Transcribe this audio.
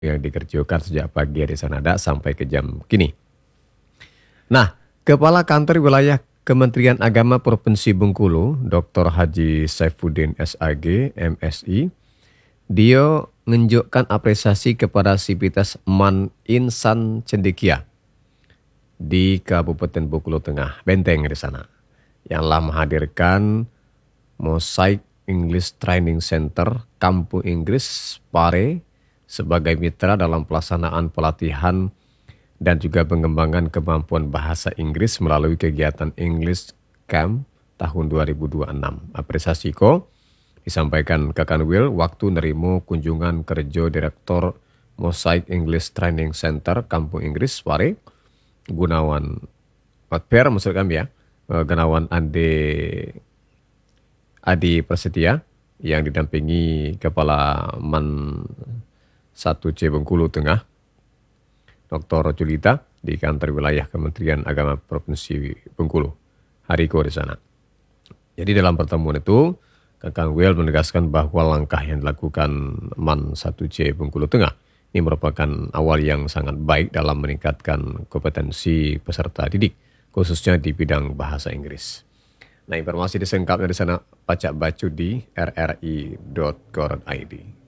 yang dikerjakan sejak pagi di Sanada sampai ke jam kini. Nah, Kepala Kantor Wilayah Kementerian Agama Provinsi Bengkulu, Dr. Haji Saifuddin SAG, MSI, dia menunjukkan apresiasi kepada Sivitas Man Insan Cendekia di Kabupaten Bengkulu Tengah, Benteng di sana, yang telah menghadirkan Mosaic English Training Center Kampung Inggris Pare sebagai mitra dalam pelaksanaan pelatihan dan juga pengembangan kemampuan bahasa Inggris melalui kegiatan English Camp tahun 2026. Apresiasi ko disampaikan ke Kanwil waktu nerimo kunjungan kerja Direktur Mosaic English Training Center Kampung Inggris Pare, Gunawan Matper maksud kami ya, Gunawan Adi Prasetya yang didampingi Kepala Man 1C Bengkulu Tengah, Dr. Julita di Kantor Wilayah Kementerian Agama Provinsi Bengkulu, Hariko di sana. Jadi dalam pertemuan itu, Kakang Wel menegaskan bahwa langkah yang dilakukan Man 1C Bengkulu Tengah ini merupakan awal yang sangat baik dalam meningkatkan kompetensi peserta didik, khususnya di bidang bahasa Inggris. Nah, informasi disengkapnya di sana, pacak bacu di rri.go.id.